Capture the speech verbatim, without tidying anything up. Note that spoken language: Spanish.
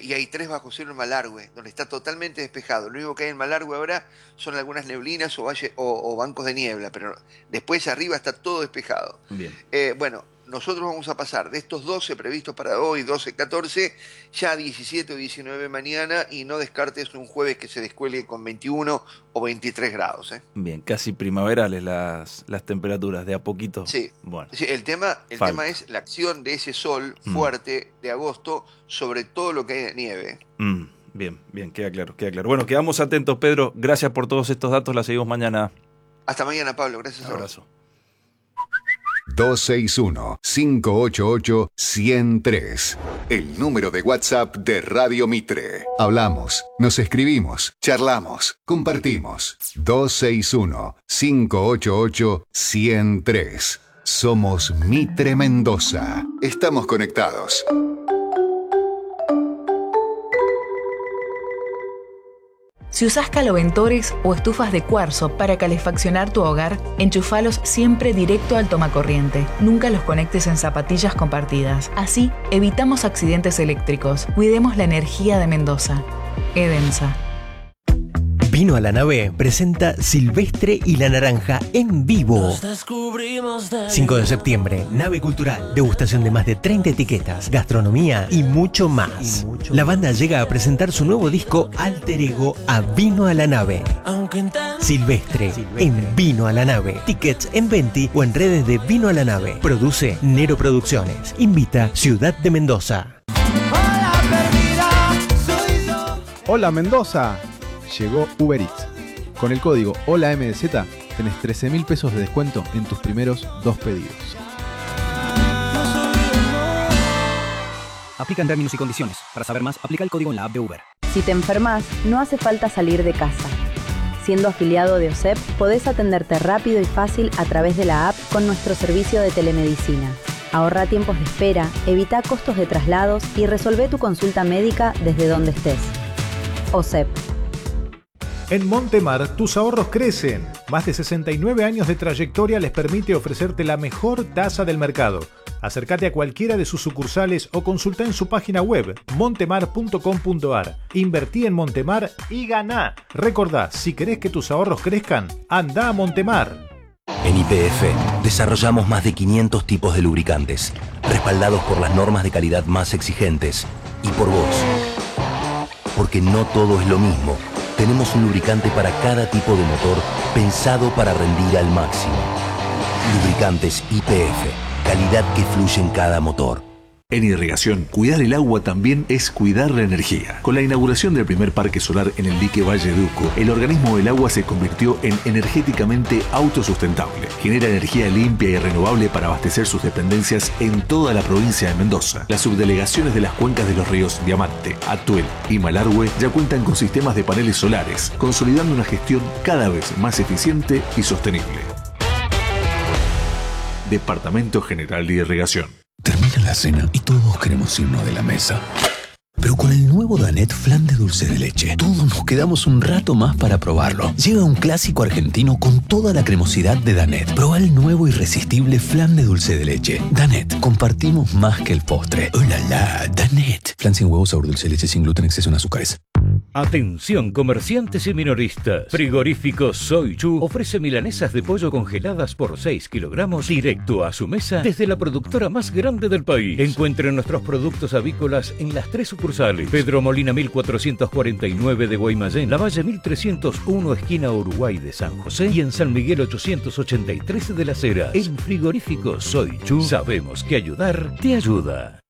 y hay tres bajo cero en Malargüe, donde está totalmente despejado. Lo único que hay en Malargüe ahora son algunas neblinas o, valle, o, o bancos de niebla, pero después arriba está todo despejado. Bien. Eh, bueno, nosotros vamos a pasar de estos doce previstos para hoy, doce, catorce, ya a diecisiete o diecinueve mañana, y no descartes un jueves que se descuelgue con veintiuno o veintitrés grados. ¿eh? Bien, casi primaverales las, las temperaturas, de a poquito. Sí, bueno. sí el, tema, el tema es la acción de ese sol fuerte mm. de agosto sobre todo lo que hay de nieve. Mm, bien, bien, queda claro, queda claro. Bueno, quedamos atentos, Pedro. Gracias por todos estos datos, la seguimos mañana. Hasta mañana, Pablo. Gracias. Un abrazo. dos seis uno, cinco ocho ocho, uno cero tres. El número de WhatsApp de Radio Mitre. Hablamos, nos escribimos, charlamos, compartimos. dos seis uno, cinco ocho ocho, uno cero tres. Somos Mitre Mendoza. Estamos conectados. Si usás caloventores o estufas de cuarzo para calefaccionar tu hogar, enchufalos siempre directo al tomacorriente. Nunca los conectes en zapatillas compartidas. Así, evitamos accidentes eléctricos. Cuidemos la energía de Mendoza. Edensa. Vino a la Nave presenta Silvestre y la Naranja en vivo. cinco de septiembre, Nave Cultural. Degustación de más de treinta etiquetas, gastronomía y mucho más. Y mucho la banda más. Llega a presentar su nuevo disco Alter Ego a Vino a la Nave. Silvestre, Silvestre en Vino a la Nave. Tickets en Venti o en redes de Vino a la Nave. Produce Nero Producciones. Invita Ciudad de Mendoza. Hola Mendoza. Llegó Uber Eats. Con el código Hola M D Z tenés trece mil pesos de descuento en tus primeros dos pedidos. Aplican términos y condiciones. Para saber más, aplica el código en la app de Uber. Si te enfermas, no hace falta salir de casa. Siendo afiliado de O S E P, podés atenderte rápido y fácil a través de la app con nuestro servicio de telemedicina. Ahorra tiempos de espera, evita costos de traslados y resolvé tu consulta médica desde donde estés. O S E P. En Montemar, tus ahorros crecen. Más de sesenta y nueve años de trayectoria les permite ofrecerte la mejor tasa del mercado. Acércate a cualquiera de sus sucursales o consulta en su página web montemar punto com punto ar. Invertí en Montemar y ganá. Recordá, si querés que tus ahorros crezcan, anda a Montemar. En Y P F desarrollamos más de quinientos tipos de lubricantes, respaldados por las normas de calidad más exigentes y por vos. Porque no todo es lo mismo. Tenemos un lubricante para cada tipo de motor pensado para rendir al máximo. Lubricantes Y P F, calidad que fluye en cada motor. En irrigación, cuidar el agua también es cuidar la energía. Con la inauguración del primer parque solar en el dique Valle Duco, el organismo del agua se convirtió en energéticamente autosustentable. Genera energía limpia y renovable para abastecer sus dependencias en toda la provincia de Mendoza. Las subdelegaciones de las cuencas de los ríos Diamante, Atuel y Malargüe ya cuentan con sistemas de paneles solares, consolidando una gestión cada vez más eficiente y sostenible. Departamento General de Irrigación. Termina la cena y todos queremos irnos de la mesa. Pero con el nuevo Danet Flan de dulce de leche, todos nos quedamos un rato más para probarlo. Llega un clásico argentino con toda la cremosidad de Danet. Proba el nuevo irresistible Flan de dulce de leche. Danet, compartimos más que el postre. ¡Oh, la, la! Danet. Flan sin huevos, sabor dulce de leche, sin gluten, exceso en azúcares. Atención comerciantes y minoristas. Frigorífico Soy Chu ofrece milanesas de pollo congeladas por seis kilogramos directo a su mesa desde la productora más grande del país. Encuentren nuestros productos avícolas en las tres sucursales: Pedro Molina mil cuatrocientos cuarenta y nueve de Guaymallén, La Valle mil trescientos uno esquina Uruguay de San José y en San Miguel ochocientos ochenta y tres de Las Heras. En Frigorífico Soy Chu sabemos que ayudar te ayuda.